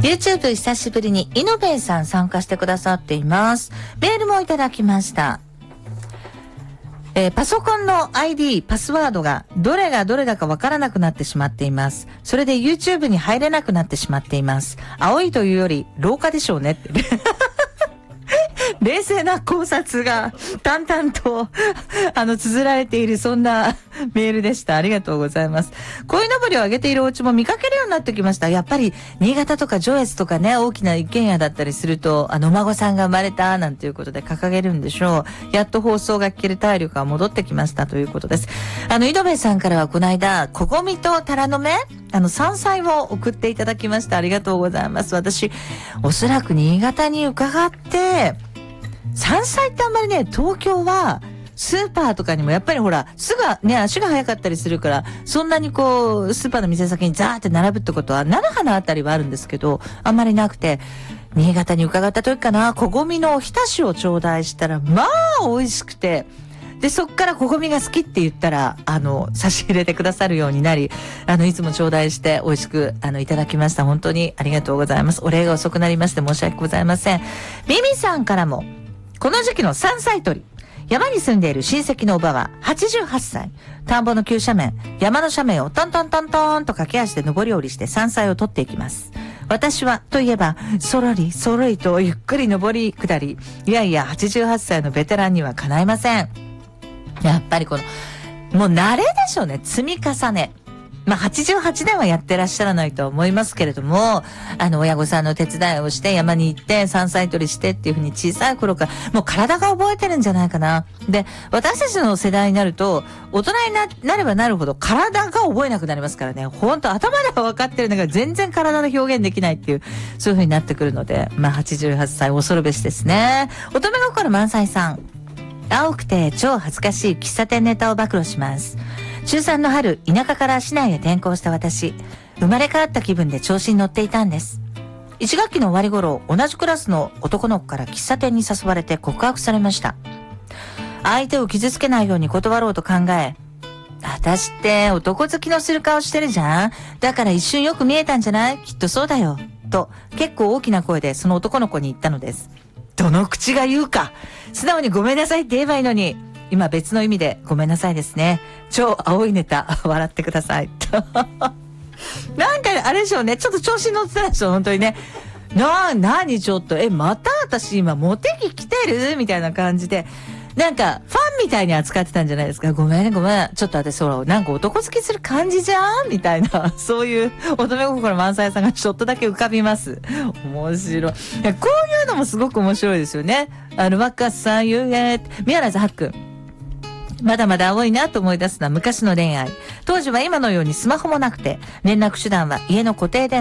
YouTube 久しぶりにイノベイさん参加してくださっています。メールもいただきました。パソコンの ID、パスワードがどれがどれだかわからなくなってしまっています。それで YouTube に入れなくなってしまっています。青いというより廊下でしょうねって。冷静な考察が淡々と綴られている、そんなメールでした。ありがとうございます。鯉のぼりを上げているお家も見かけるようになってきました。やっぱり新潟とか上越とかね、大きな一軒家だったりするとお孫さんが生まれたなんていうことで掲げるんでしょう。やっと放送が聞ける体力が戻ってきましたということです。井戸部さんからはこの間こごみとタラの芽山菜を送っていただきました。ありがとうございます。私おそらく新潟に伺って山菜ってあんまりね、東京はスーパーとかにもやっぱりほら、すぐね、足が速かったりするから、そんなにこう、スーパーの店先にザーって並ぶってことは、菜の花あたりはあるんですけど、あんまりなくて、新潟に伺った時かな、こごみのおひたしを頂戴したら、まあ、美味しくて、で、そっからこごみが好きって言ったら、差し入れてくださるようになり、いつも頂戴して美味しく、いただきました。本当にありがとうございます。お礼が遅くなりまして申し訳ございません。ミミさんからも、この時期の山菜採り。山に住んでいる親戚のおばは88歳。田んぼの急斜面、山の斜面をトントントントンと駆け足で上り下りして山菜を採っていきます。私は、といえば、そろりそろりとゆっくり上り下り、いやいや88歳のベテランにはかないません。やっぱりもう慣れでしょうね。積み重ね。まあ、88年はやってらっしゃらないと思いますけれども、親御さんの手伝いをして山に行って山菜採りしてっていうふうに小さい頃からもう体が覚えてるんじゃないかな。で、私たちの世代になると大人になればなるほど体が覚えなくなりますからね。ほんと頭では分かってるんだけど全然体の表現できないっていう、そういうふうになってくるので、まあ88歳恐るべしですね。乙女心満載さん。青くて超恥ずかしい喫茶店ネタを暴露します。中3の春、田舎から市内へ転校した私、生まれ変わった気分で調子に乗っていたんです。1学期の終わり頃、同じクラスの男の子から喫茶店に誘われて告白されました。相手を傷つけないように断ろうと考え、私って男好きのする顔してるじゃん。だから一瞬よく見えたんじゃない？きっとそうだよ。と結構大きな声でその男の子に言ったのです。どの口が言うか。素直にごめんなさいって言えばいいのに。今別の意味でごめんなさいですね。超青いネタ笑ってください。なんかあれでしょうね。ちょっと調子に乗ってたでしょ。本当にね。何ちょっとまた私今モテ期来てるみたいな感じで。なんかファンみたいに扱ってたんじゃないですか。ごめんちょっと私なんか男好きする感じじゃんみたいな、そういう乙女心満載さんがちょっとだけ浮かびます。面白い。こういうのもすごく面白いですよね。若さゆえ宮原はっくん、まだまだ青いなと思い出すのは昔の恋愛。当時は今のようにスマホもなくて連絡手段は家の固定電話